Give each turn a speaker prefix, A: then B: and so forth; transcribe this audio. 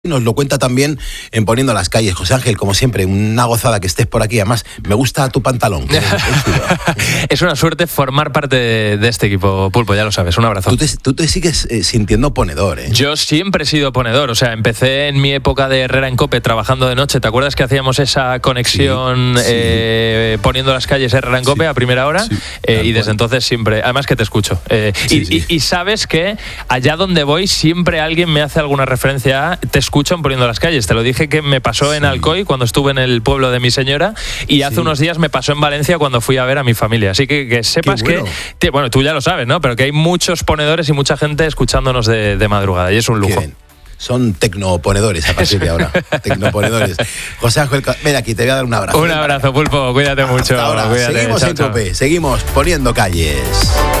A: Nos lo cuenta también en Poniendo las Calles. José Ángel, como siempre, una gozada que estés por aquí. Además, me gusta tu pantalón.
B: Es una suerte formar parte de este equipo, Pulpo, ya lo sabes. Un abrazo.
A: Tú te sigues sintiendo ponedor, ¿eh?
B: Yo siempre he sido ponedor. O sea, empecé en mi época de Herrera en COPE trabajando de noche. ¿Te acuerdas que hacíamos esa conexión Poniendo las Calles Herrera en COPE a primera hora? Y desde entonces siempre, además que te escucho. Y sabes que allá donde voy siempre alguien me hace alguna referencia a te escuchan Poniendo las Calles. Te lo dije que me pasó en Alcoy cuando estuve en el pueblo de mi señora y hace unos días me pasó en Valencia cuando fui a ver a mi familia. Así que sepas que, bueno, tú ya lo sabes, ¿no? Pero que hay muchos ponedores y mucha gente escuchándonos de madrugada y es un lujo.
A: Son tecnoponedores a partir de ahora. Tecnoponedores. José Ángel, ven aquí, te voy a dar un abrazo.
B: Un abrazo, Pulpo. Cuídate mucho.
A: Hasta ahora.
B: Cuídate.
A: Seguimos en COPE. Seguimos Poniendo Calles.